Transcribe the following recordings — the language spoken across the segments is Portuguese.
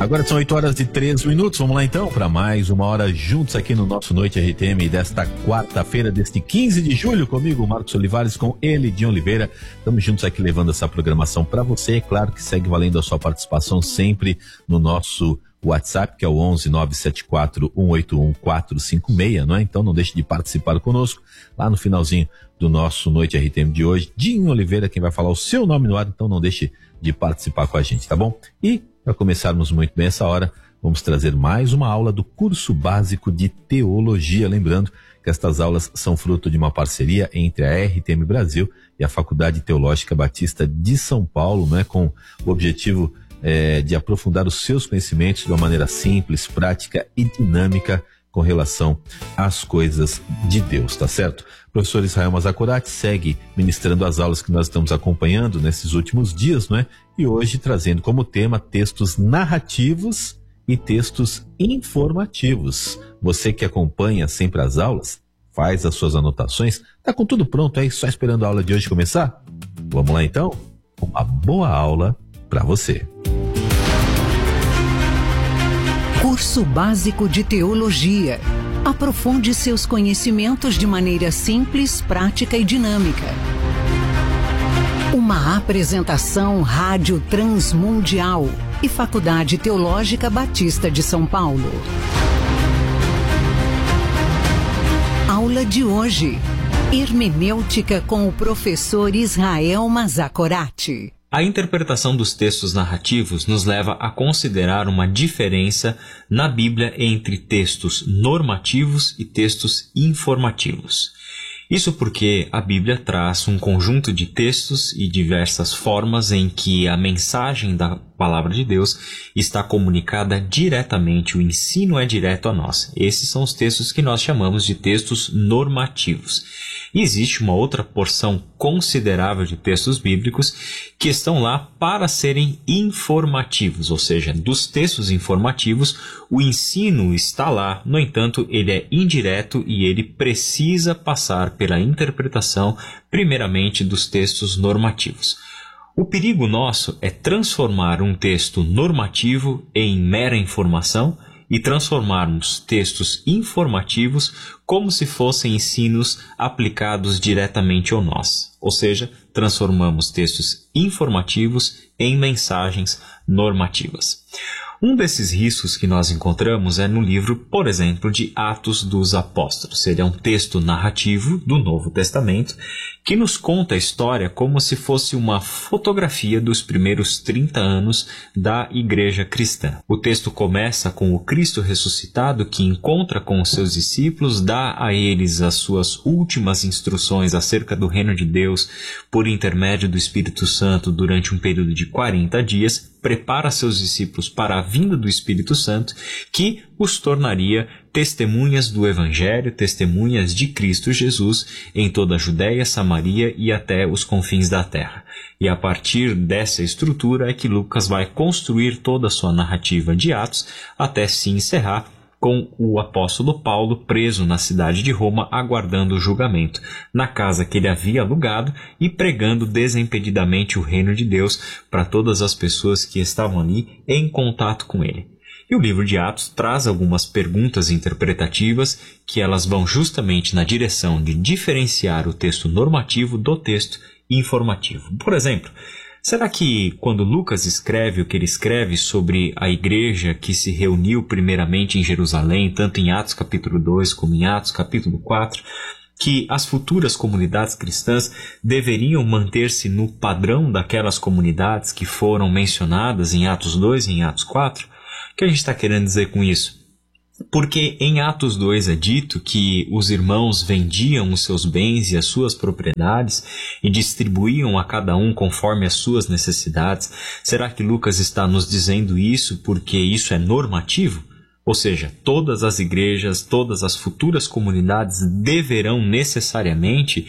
Agora são 8h03. Vamos lá então para mais uma hora juntos aqui no nosso Noite RTM desta quarta-feira, deste 15 de julho, comigo, Marcos Olivares, com ele, Dinho Oliveira. Estamos juntos aqui levando essa programação para você. É claro que segue valendo a sua participação sempre no nosso WhatsApp, que é o 11-974-181-456, não é? Então não deixe de participar conosco lá no finalzinho do nosso Noite RTM de hoje. Dinho Oliveira, quem vai falar o seu nome no ar, então não deixe de participar com a gente, tá bom? E para começarmos muito bem essa hora, vamos trazer mais uma aula do curso básico de teologia. Lembrando que estas aulas são fruto de uma parceria entre a RTM Brasil e a Faculdade Teológica Batista de São Paulo, né, com o objetivo de aprofundar os seus conhecimentos de uma maneira simples, prática e dinâmica com relação às coisas de Deus, tá certo? O professor Israel Mazakorati segue ministrando as aulas que nós estamos acompanhando nesses últimos dias, não é? E hoje trazendo como tema textos narrativos e textos informativos. Você que acompanha sempre as aulas, faz as suas anotações, tá com tudo pronto aí, só esperando a aula de hoje começar? Vamos lá então? Uma boa aula para você. Curso Básico de Teologia. Aprofunde seus conhecimentos de maneira simples, prática e dinâmica. Uma apresentação Rádio Transmundial e Faculdade Teológica Batista de São Paulo. Aula de hoje: Hermenêutica com o professor Israel Mazakorati. A interpretação dos textos narrativos nos leva a considerar uma diferença na Bíblia entre textos normativos e textos informativos. Isso porque a Bíblia traz um conjunto de textos e diversas formas em que a mensagem da Palavra de Deus está comunicada diretamente, o ensino é direto a nós. Esses são os textos que nós chamamos de textos normativos. E existe uma outra porção considerável de textos bíblicos que estão lá para serem informativos, ou seja, dos textos informativos o ensino está lá, no entanto ele é indireto e ele precisa passar pela interpretação primeiramente dos textos normativos. O perigo nosso é transformar um texto normativo em mera informação e transformarmos textos informativos como se fossem ensinos aplicados diretamente a nós. Ou seja, transformamos textos informativos em mensagens normativas. Um desses riscos que nós encontramos é no livro, por exemplo, de Atos dos Apóstolos. Ele é um texto narrativo do Novo Testamento que nos conta a história como se fosse uma fotografia dos primeiros 30 anos da igreja cristã. O texto começa com o Cristo ressuscitado que encontra com os seus discípulos, dá a eles as suas últimas instruções acerca do reino de Deus por intermédio do Espírito Santo durante um período de 40 dias, prepara seus discípulos para a vinda do Espírito Santo, que os tornaria testemunhas do Evangelho, testemunhas de Cristo Jesus em toda a Judéia, Samaria e até os confins da terra. E a partir dessa estrutura é que Lucas vai construir toda a sua narrativa de Atos até se encerrar com o apóstolo Paulo preso na cidade de Roma, aguardando o julgamento, na casa que ele havia alugado e pregando desimpedidamente o reino de Deus para todas as pessoas que estavam ali em contato com ele. E o livro de Atos traz algumas perguntas interpretativas que elas vão justamente na direção de diferenciar o texto normativo do texto informativo. Por exemplo, será que quando Lucas escreve o que ele escreve sobre a igreja que se reuniu primeiramente em Jerusalém, tanto em Atos capítulo 2 como em Atos capítulo 4, que as futuras comunidades cristãs deveriam manter-se no padrão daquelas comunidades que foram mencionadas em Atos 2 e em Atos 4? O que a gente está querendo dizer com isso? Porque em Atos 2 é dito que os irmãos vendiam os seus bens e as suas propriedades e distribuíam a cada um conforme as suas necessidades. Será que Lucas está nos dizendo isso porque isso é normativo? Ou seja, todas as igrejas, todas as futuras comunidades deverão necessariamente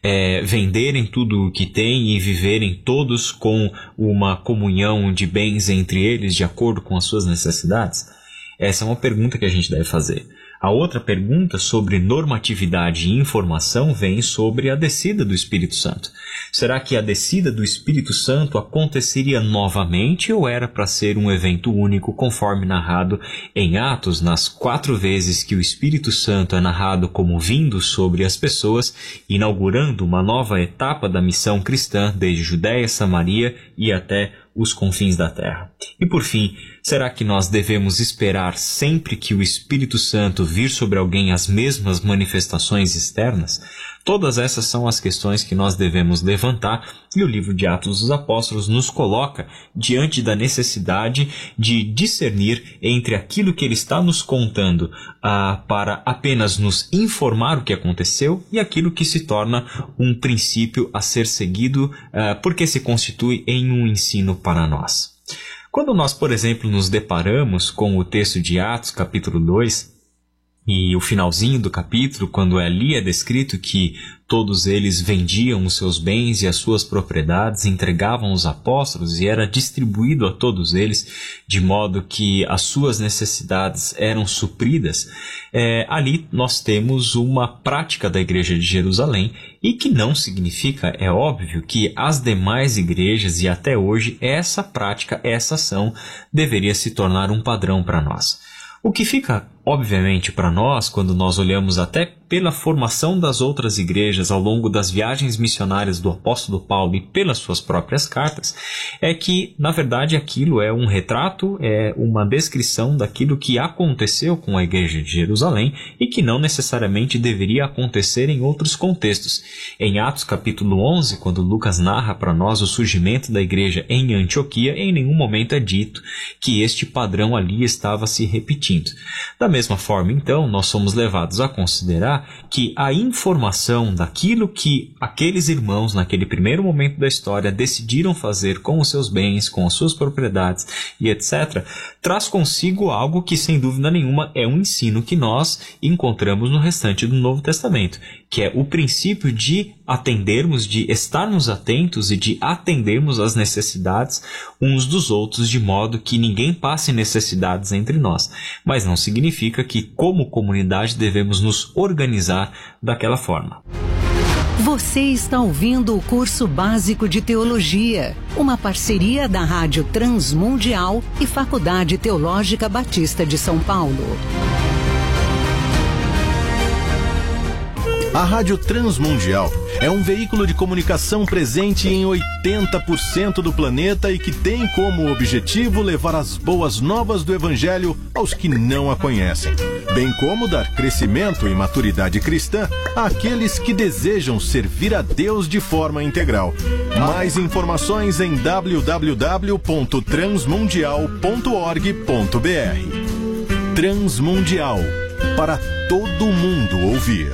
venderem tudo o que têm e viverem todos com uma comunhão de bens entre eles de acordo com as suas necessidades? Essa é uma pergunta que a gente deve fazer. A outra pergunta sobre normatividade e informação vem sobre a descida do Espírito Santo. Será que a descida do Espírito Santo aconteceria novamente ou era para ser um evento único, conforme narrado em Atos, nas 4 vezes que o Espírito Santo é narrado como vindo sobre as pessoas, inaugurando uma nova etapa da missão cristã desde Judéia, Samaria e até os confins da terra? E por fim, será que nós devemos esperar sempre que o Espírito Santo vir sobre alguém as mesmas manifestações externas? Todas essas são as questões que nós devemos levantar, e o livro de Atos dos Apóstolos nos coloca diante da necessidade de discernir entre aquilo que ele está nos contando para apenas nos informar o que aconteceu e aquilo que se torna um princípio a ser seguido porque se constitui em um ensino para nós. Quando nós, por exemplo, nos deparamos com o texto de Atos, capítulo 2, e o finalzinho do capítulo, quando ali é descrito que todos eles vendiam os seus bens e as suas propriedades, entregavam aos apóstolos e era distribuído a todos eles, de modo que as suas necessidades eram supridas, ali nós temos uma prática da igreja de Jerusalém, e que não significa, é óbvio, que as demais igrejas e até hoje essa prática, essa ação deveria se tornar um padrão para nós. O que fica, obviamente, para nós, quando nós olhamos até pela formação das outras igrejas ao longo das viagens missionárias do apóstolo Paulo e pelas suas próprias cartas, é que, na verdade, aquilo é um retrato, é uma descrição daquilo que aconteceu com a igreja de Jerusalém e que não necessariamente deveria acontecer em outros contextos. Em Atos capítulo 11, quando Lucas narra para nós o surgimento da igreja em Antioquia, em nenhum momento é dito que este padrão ali estava se repetindo. Da mesma forma, então, nós somos levados a considerar que a informação daquilo que aqueles irmãos, naquele primeiro momento da história, decidiram fazer com os seus bens, com as suas propriedades e etc., traz consigo algo que, sem dúvida nenhuma, é um ensino que nós encontramos no restante do Novo Testamento, que é o princípio de atendermos, de estarmos atentos e de atendermos às necessidades uns dos outros, de modo que ninguém passe necessidades entre nós. Mas não significa que, como comunidade, devemos nos organizar daquela forma. Você está ouvindo o Curso Básico de Teologia, uma parceria da Rádio Transmundial e Faculdade Teológica Batista de São Paulo. A Rádio Transmundial é um veículo de comunicação presente em 80% do planeta e que tem como objetivo levar as boas novas do Evangelho aos que não a conhecem, bem como dar crescimento e maturidade cristã àqueles que desejam servir a Deus de forma integral. Mais informações em www.transmundial.org.br. Transmundial, para todo mundo ouvir.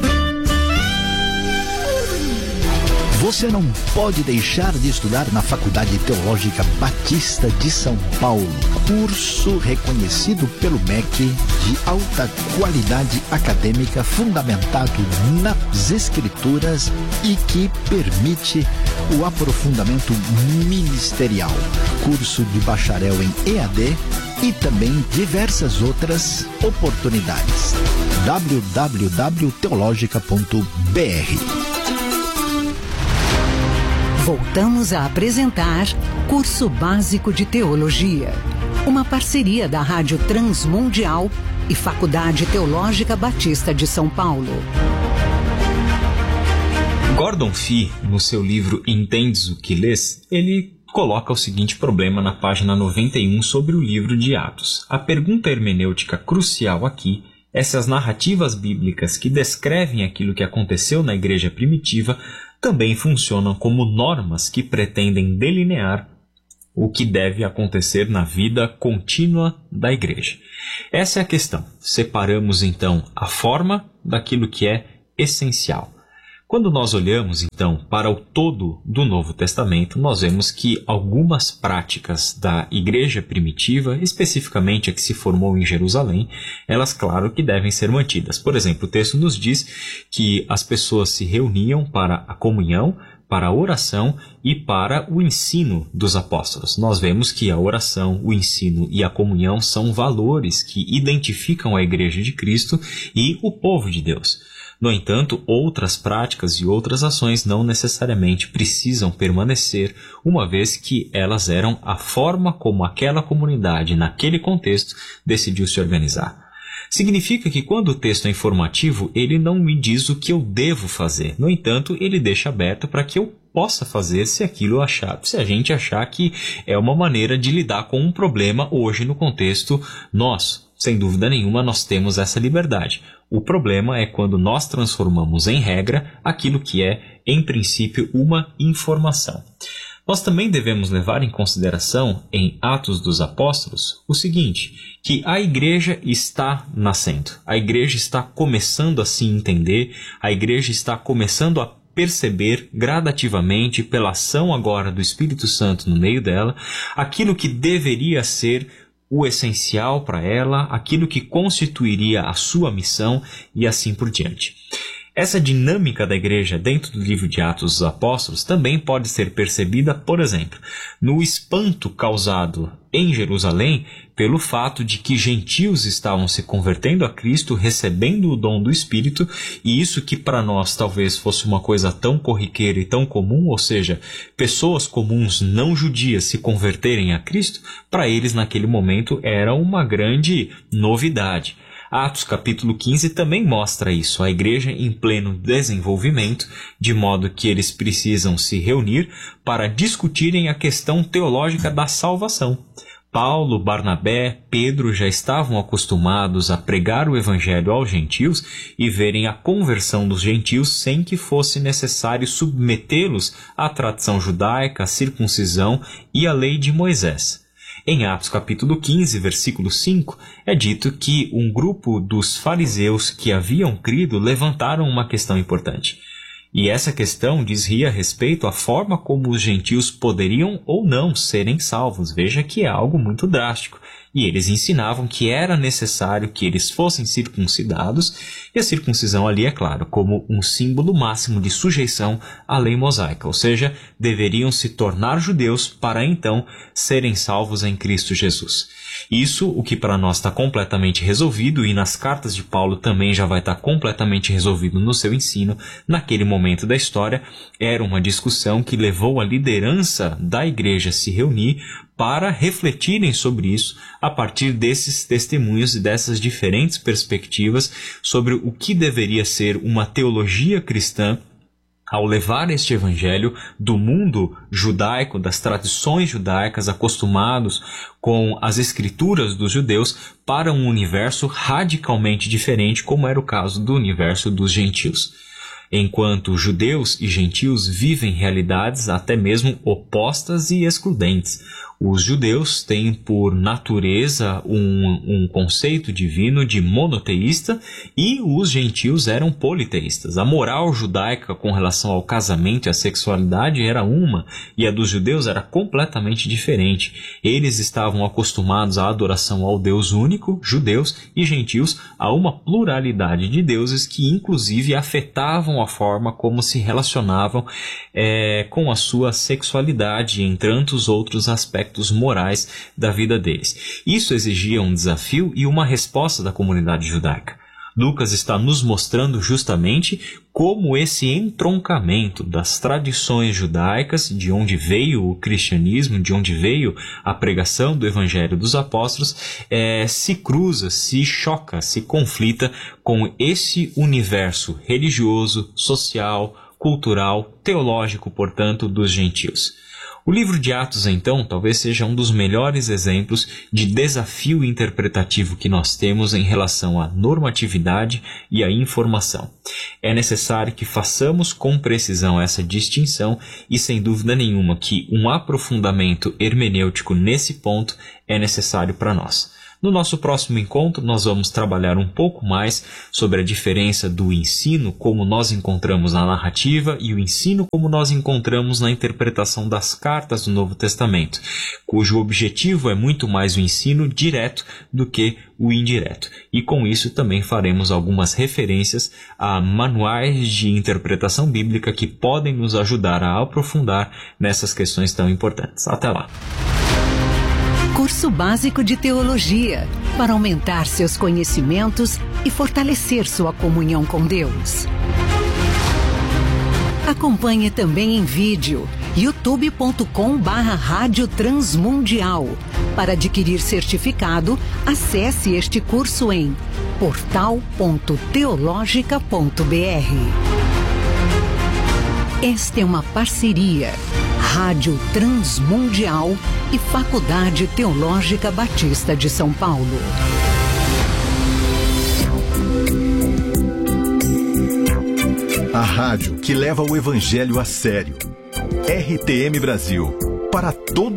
Você não pode deixar de estudar na Faculdade Teológica Batista de São Paulo. Curso reconhecido pelo MEC de alta qualidade acadêmica, fundamentado nas Escrituras e que permite o aprofundamento ministerial. Curso de bacharel em EAD e também diversas outras oportunidades. www.teologica.br. Voltamos a apresentar Curso Básico de Teologia, uma parceria da Rádio Transmundial e Faculdade Teológica Batista de São Paulo. Gordon Fee, no seu livro Entendes o que Lês, ele coloca o seguinte problema na página 91 sobre o livro de Atos. A pergunta hermenêutica crucial aqui é se as narrativas bíblicas que descrevem aquilo que aconteceu na igreja primitiva também funcionam como normas que pretendem delinear o que deve acontecer na vida contínua da igreja. Essa é a questão. Separamos, então, a forma daquilo que é essencial. Quando nós olhamos, então, para o todo do Novo Testamento, nós vemos que algumas práticas da igreja primitiva, especificamente a que se formou em Jerusalém, elas, claro, que devem ser mantidas. Por exemplo, o texto nos diz que as pessoas se reuniam para a comunhão, para a oração e para o ensino dos apóstolos. Nós vemos que a oração, o ensino e a comunhão são valores que identificam a Igreja de Cristo e o povo de Deus. No entanto, outras práticas e outras ações não necessariamente precisam permanecer, uma vez que elas eram a forma como aquela comunidade, naquele contexto, decidiu se organizar. Significa que quando o texto é informativo, ele não me diz o que eu devo fazer. No entanto, ele deixa aberto para que eu possa fazer se a gente achar que é uma maneira de lidar com um problema hoje no contexto nosso. Sem dúvida nenhuma, nós temos essa liberdade. O problema é quando nós transformamos em regra aquilo que é, em princípio, uma informação. Nós também devemos levar em consideração, em Atos dos Apóstolos, o seguinte, que a igreja está nascendo, a igreja está começando a se entender, a igreja está começando a perceber gradativamente, pela ação agora do Espírito Santo no meio dela, aquilo que deveria ser o essencial para ela, aquilo que constituiria a sua missão e assim por diante. Essa dinâmica da igreja dentro do livro de Atos dos Apóstolos também pode ser percebida, por exemplo, no espanto causado em Jerusalém pelo fato de que gentios estavam se convertendo a Cristo, recebendo o dom do Espírito, e isso que para nós talvez fosse uma coisa tão corriqueira e tão comum, ou seja, pessoas comuns não judias se converterem a Cristo, para eles naquele momento era uma grande novidade. Atos capítulo 15 também mostra isso, a igreja em pleno desenvolvimento, de modo que eles precisam se reunir para discutirem a questão teológica da salvação. Paulo, Barnabé, Pedro já estavam acostumados a pregar o evangelho aos gentios e verem a conversão dos gentios sem que fosse necessário submetê-los à tradição judaica, à circuncisão e à lei de Moisés. Em Atos capítulo 15, versículo 5, é dito que um grupo dos fariseus que haviam crido levantaram uma questão importante. E essa questão dizia respeito à forma como os gentios poderiam ou não serem salvos. Veja que é algo muito drástico. E eles ensinavam que era necessário que eles fossem circuncidados, e a circuncisão ali, é claro, como um símbolo máximo de sujeição à lei mosaica, ou seja, deveriam se tornar judeus para então serem salvos em Cristo Jesus. Isso, o que para nós está completamente resolvido, e nas cartas de Paulo também já vai estar completamente resolvido no seu ensino, naquele momento da história, era uma discussão que levou a liderança da igreja a se reunir para refletirem sobre isso a partir desses testemunhos e dessas diferentes perspectivas sobre o que deveria ser uma teologia cristã ao levar este evangelho do mundo judaico, das tradições judaicas, acostumados com as escrituras dos judeus, para um universo radicalmente diferente, como era o caso do universo dos gentios. Enquanto judeus e gentios vivem realidades até mesmo opostas e excludentes. Os judeus têm por natureza um conceito divino de monoteísta e os gentios eram politeístas. A moral judaica com relação ao casamento e à sexualidade era uma e a dos judeus era completamente diferente. Eles estavam acostumados à adoração ao Deus único, judeus e gentios, a uma pluralidade de deuses que inclusive afetavam a forma como se relacionavam com a sua sexualidade, entre tantos outros aspectos morais da vida deles. Isso exigia um desafio e uma resposta da comunidade judaica. Lucas está nos mostrando justamente como esse entroncamento das tradições judaicas, de onde veio o cristianismo, de onde veio a pregação do Evangelho dos Apóstolos, se cruza, se choca, se conflita com esse universo religioso, social, cultural, teológico, portanto, dos gentios. O livro de Atos, então, talvez seja um dos melhores exemplos de desafio interpretativo que nós temos em relação à normatividade e à informação. É necessário que façamos com precisão essa distinção e, sem dúvida nenhuma, que um aprofundamento hermenêutico nesse ponto é necessário para nós. No nosso próximo encontro, nós vamos trabalhar um pouco mais sobre a diferença do ensino como nós encontramos na narrativa e o ensino como nós encontramos na interpretação das cartas do Novo Testamento, cujo objetivo é muito mais o ensino direto do que o indireto. E com isso também faremos algumas referências a manuais de interpretação bíblica que podem nos ajudar a aprofundar nessas questões tão importantes. Até lá! Curso Básico de Teologia, para aumentar seus conhecimentos e fortalecer sua comunhão com Deus. Acompanhe também em vídeo, youtube.com/Rádio Transmundial. Para adquirir certificado, acesse este curso em portal.teologica.br. Esta é uma parceria Rádio Transmundial e Faculdade Teológica Batista de São Paulo. A rádio que leva o evangelho a sério. RTM Brasil, para todo